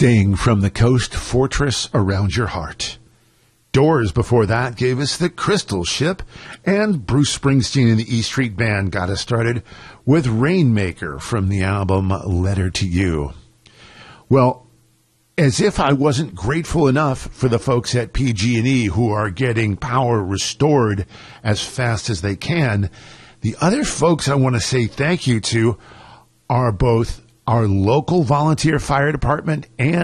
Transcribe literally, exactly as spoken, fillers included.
Sting from the Coast Fortress Around Your Heart. Doors before that gave us The Crystal Ship, and Bruce Springsteen and the E Street Band got us started with Rainmaker from the album Letter to You. Well, as if I wasn't grateful enough for the folks at P G and E who are getting power restored as fast as they can, the other folks I want to say thank you to are both our local volunteer fire department and